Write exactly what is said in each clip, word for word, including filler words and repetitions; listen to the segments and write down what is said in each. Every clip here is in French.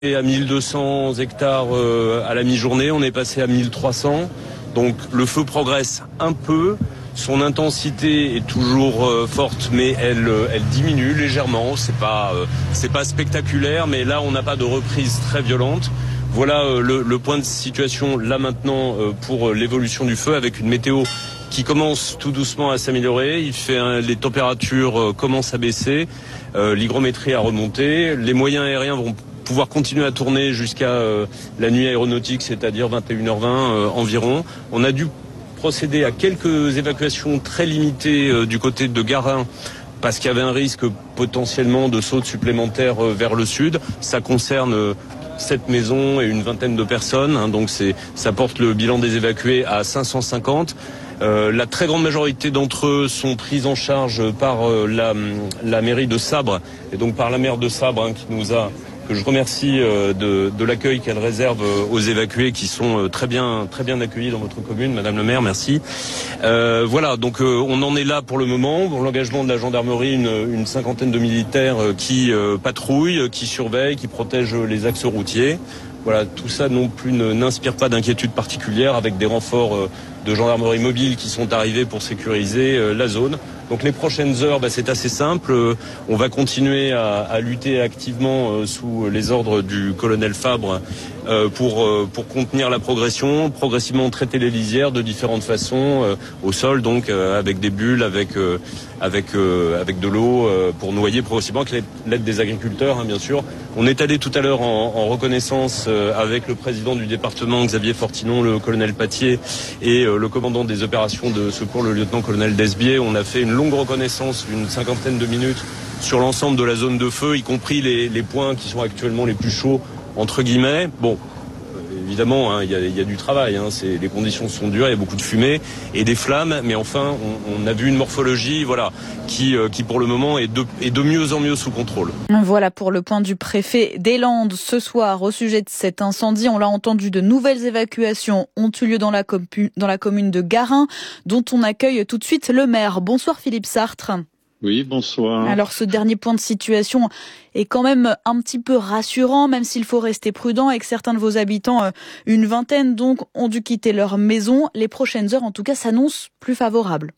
Et à mille deux cents hectares euh, à la mi-journée, on est passé à mille trois cents. Donc le feu progresse un peu. Son intensité est toujours euh, forte, mais elle, euh, elle diminue légèrement. C'est pas, euh, c'est pas spectaculaire, mais là on n'a pas de reprise très violente. Voilà euh, le, le point de situation là maintenant euh, pour euh, l'évolution du feu, avec une météo qui commence tout doucement à s'améliorer. Il fait hein, les températures euh, commencent à baisser, euh, l'hygrométrie a remonté, les moyens aériens vont pouvoir continuer à tourner jusqu'à euh, la nuit aéronautique, c'est-à-dire vingt et une heures vingt euh, environ. On a dû procéder à quelques évacuations très limitées euh, du côté de Garin, parce qu'il y avait un risque potentiellement de saute supplémentaire euh, vers le sud. Ça concerne euh, sept maisons et une vingtaine de personnes, hein, donc c'est, ça porte le bilan des évacués à cinq cent cinquante. Euh, la très grande majorité d'entre eux sont pris en charge par euh, la, la mairie de Sabre, et donc par la maire de Sabre hein, qui nous a... que je remercie euh, de, de l'accueil qu'elle réserve aux évacués qui sont euh, très bien, très bien accueillis dans votre commune, Madame le maire, merci. Euh, voilà, donc euh, on en est là pour le moment. Pour l'engagement de la gendarmerie, une, une cinquantaine de militaires euh, qui euh, patrouillent, qui surveillent, qui protègent les axes routiers. Voilà, tout ça non plus ne, n'inspire pas d'inquiétude particulière, avec des renforts euh, de gendarmerie mobile qui sont arrivés pour sécuriser euh, la zone. Donc les prochaines heures, bah, c'est assez simple. Euh, on va continuer à, à lutter activement euh, sous les ordres du colonel Fabre euh, pour, euh, pour contenir la progression, progressivement traiter les lisières de différentes façons, euh, au sol donc euh, avec des bulles, avec, euh, avec, euh, avec de l'eau euh, pour noyer progressivement, avec l'aide des agriculteurs hein, bien sûr. On est allé tout à l'heure en, en reconnaissance euh, avec le président du département, Xavier Fortinon, le colonel Patier et euh, le commandant des opérations de secours, le lieutenant-colonel Desbier. On a fait une longue reconnaissance, une cinquantaine de minutes sur l'ensemble de la zone de feu, y compris les, les points qui sont actuellement les plus chauds, entre guillemets. Bon, euh, évidemment, il hein, y, y a du travail, hein, c'est, les conditions sont dures, il y a beaucoup de fumée et des flammes, mais enfin, on, on a vu une morphologie voilà, qui, euh, qui pour le moment est de, est de mieux en mieux sous contrôle. Voilà pour le point du préfet des Landes ce soir au sujet de cet incendie. On l'a entendu, de nouvelles évacuations ont eu lieu dans la, compu- dans la commune de Garin, dont on accueille tout de suite le maire. Bonsoir Philippe Sartre. Oui, bonsoir. Alors ce dernier point de situation est quand même un petit peu rassurant, même s'il faut rester prudent et que certains de vos habitants, une vingtaine donc, ont dû quitter leur maison. Les prochaines heures en tout cas s'annoncent plus favorables.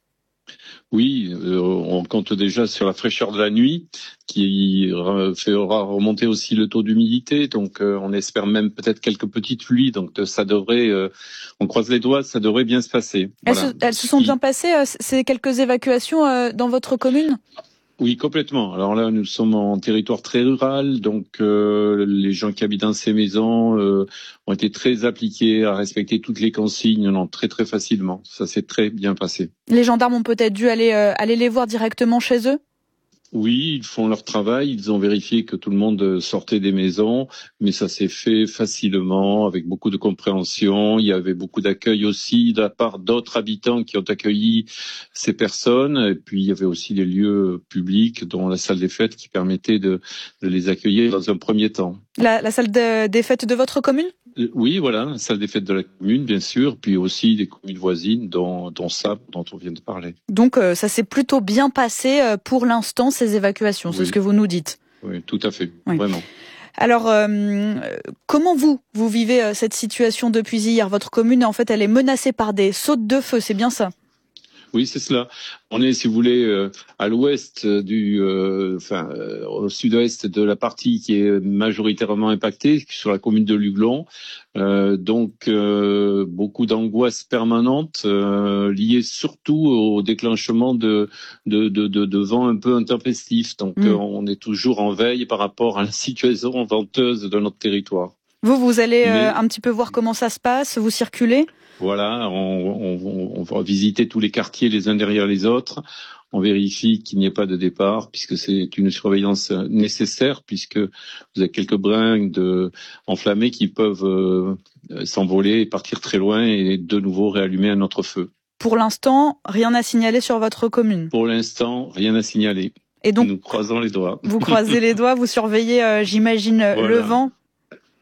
Oui, euh, on compte déjà sur la fraîcheur de la nuit qui fera remonter aussi le taux d'humidité. Donc euh, on espère même peut-être quelques petites pluies. Donc ça devrait, euh, on croise les doigts, ça devrait bien se passer. Elles, voilà. se, elles se sont bien passées, euh, ces quelques évacuations euh, dans votre commune ? Oui, complètement. Alors là, nous sommes en territoire très rural, donc euh, les gens qui habitent dans ces maisons euh, ont été très appliqués à respecter toutes les consignes, non, très très facilement. Ça s'est très bien passé. Les gendarmes ont peut-être dû aller euh, aller les voir directement chez eux ? Oui, ils font leur travail, ils ont vérifié que tout le monde sortait des maisons, mais ça s'est fait facilement, avec beaucoup de compréhension. Il y avait beaucoup d'accueil aussi de la part d'autres habitants qui ont accueilli ces personnes. Et puis, il y avait aussi des lieux publics, dont la salle des fêtes, qui permettait de, de les accueillir dans un premier temps. La, la salle de, des fêtes de votre commune ? Oui, voilà, la salle des fêtes de la commune, bien sûr, puis aussi des communes voisines, dont, dont Sabre, dont on vient de parler. Donc, euh, ça s'est plutôt bien passé euh, pour l'instant, ces évacuations, c'est oui. ce que vous nous dites. Oui, tout à fait, oui. Vraiment. Alors, euh, comment vous, vous vivez euh, cette situation depuis hier ? Votre commune, en fait, elle est menacée par des sautes de feu, c'est bien ça ? Oui, c'est cela. On est, si vous voulez, euh, à l'ouest du, euh, enfin, euh, au sud-ouest de la partie qui est majoritairement impactée, sur la commune de Luglon. Euh, donc, euh, beaucoup d'angoisse permanente euh, liée surtout au déclenchement de, de, de, de, de vents un peu intempestifs. Donc, mmh. euh, on est toujours en veille par rapport à la situation venteuse de notre territoire. Vous, vous allez Mais... euh, un petit peu voir comment ça se passe, vous circulez ? Voilà, on, on, on va visiter tous les quartiers les uns derrière les autres. On vérifie qu'il n'y ait pas de départ, puisque c'est une surveillance nécessaire, puisque vous avez quelques brins de enflammés qui peuvent euh, s'envoler et partir très loin et de nouveau réallumer un autre feu. Pour l'instant, rien à signaler sur votre commune ? Pour l'instant, rien à signaler. Et donc, nous croisons les doigts. Vous croisez les doigts, vous surveillez, euh, j'imagine, voilà. le vent ?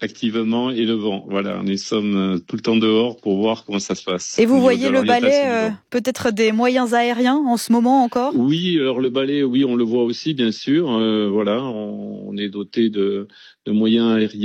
activement et le vent. Voilà, nous sommes tout le temps dehors pour voir comment ça se passe. Et vous voyez le balai, euh, peut-être des moyens aériens en ce moment encore? Oui, alors le balai, oui, on le voit aussi, bien sûr. Euh, voilà, on, on est doté de, de moyens aériens.